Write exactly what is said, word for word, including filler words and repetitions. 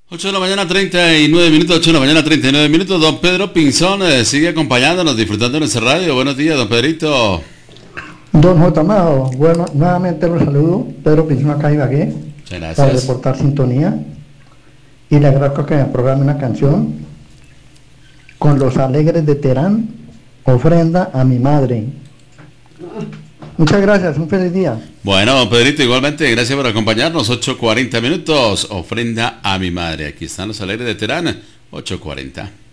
ocho de la mañana, treinta y nueve minutos, ocho de la mañana, treinta y nueve minutos. Don Pedro Pinzón eh, sigue acompañándonos, disfrutando en esa radio. Buenos días, don Pedrito. Don J. Amado, bueno, nuevamente los saludo. Pedro Pinzón acá y Ibagué, para reportar sintonía. Y le agradezco que me programe una canción con Los Alegres de Terán, Ofrenda a mi madre. Muchas gracias, un feliz día. Bueno, don Pedrito, igualmente, gracias por acompañarnos. ocho cuarenta minutos, Ofrenda a mi madre. Aquí están Los Alegres de Terán, ocho cuarenta.